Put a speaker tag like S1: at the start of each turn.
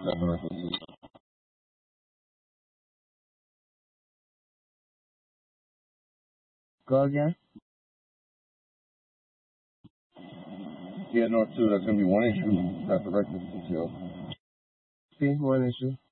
S1: Go again?
S2: Yeah, North 2, that's going to be one issue. That's the record detail.
S1: See, one issue.